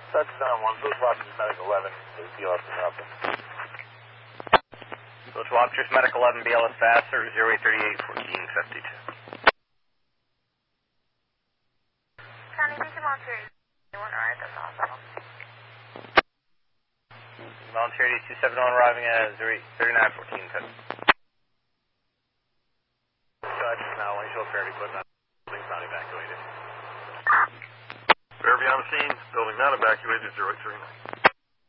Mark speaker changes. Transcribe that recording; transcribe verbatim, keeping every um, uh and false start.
Speaker 1: Touchdown one, Coach Watchers Medic eleven, is B L S Falcon.
Speaker 2: Coach Watchers Medic eleven, B L S Vassar, zero eight three eight, fourteen fifty-two.
Speaker 3: County Beacon Volunteer one, alright, that's awesome.
Speaker 2: Volunteer eight two seven one arriving at zero eight three nine, fourteen fifty.
Speaker 1: Touch now, windshield fairly put on, building's not evacuated.
Speaker 4: Fairview on the scene, building not evacuated, zero eight three nine.